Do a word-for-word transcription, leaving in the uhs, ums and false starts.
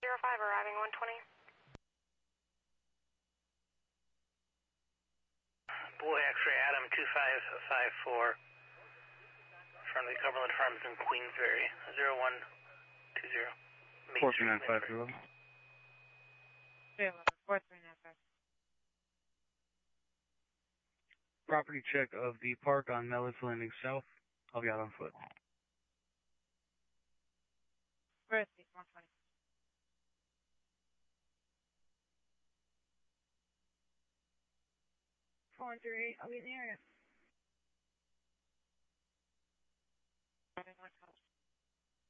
zero five arriving one twenty. Boy X-ray Adam two five five four from the Cumberland Farms in Queensbury, zero one two zero. four three nine five zero. three eleven, four three nine five. Property check of the park on Mellis Landing South. I'll be out on foot. First, one twenty. four one three eight, I'll be in the area.